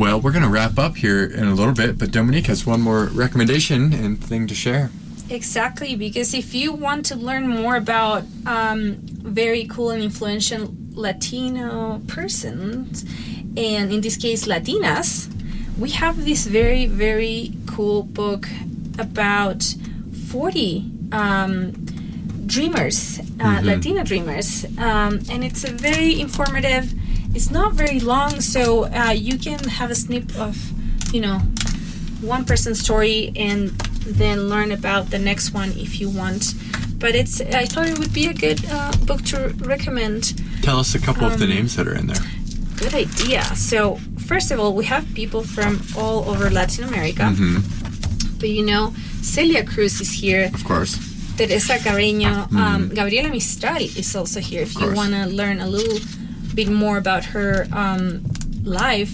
Well, we're going to wrap up here in a little bit, but Dominique has one more recommendation and thing to share. Exactly, because if you want to learn more about very cool and influential Latino persons, and in this case Latinas, we have this very, very cool book about 40 dreamers, Latina dreamers, and it's a very informative. It's not very long, so you can have a snip of, one person's story and then learn about the next one if you want. But I thought it would be a good book to recommend. Tell us a couple of the names that are in there. Good idea. So, first of all, we have people from all over Latin America. But Celia Cruz is here. Of course. Teresa Carreño. Gabriela Mistral is also here if you want to learn a little bit more about her life.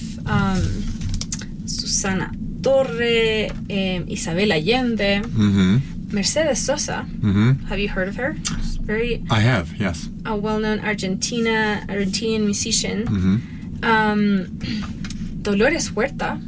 Susana Torre, Isabel Allende, Mercedes Sosa. Have you heard of her? I have, yes. A well-known Argentinian musician. Dolores Huerta.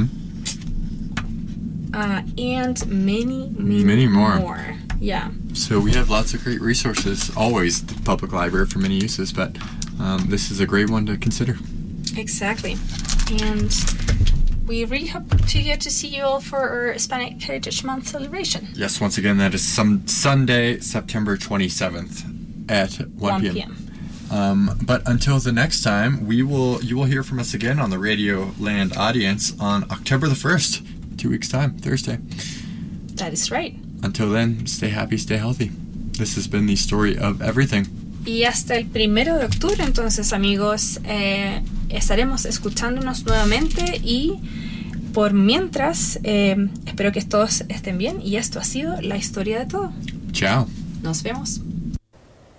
And many more. Yeah. So we have lots of great resources, always the public library for many uses, but this is a great one to consider. Exactly. And we really hope to get to see you all for our Hispanic Heritage Month celebration. Yes, once again, that is Sunday, September 27th at 1 p.m. But until the next time, you will hear from us again on the Radio Land audience on October the 1st, 2 weeks' time, Thursday. That is right. Until then, stay happy, stay healthy. This has been the story of everything. Y hasta el 1 de octubre, entonces, amigos, estaremos escuchándonos nuevamente y por mientras, espero que todos estén bien y esto ha sido la historia de todo. Chao. Nos vemos.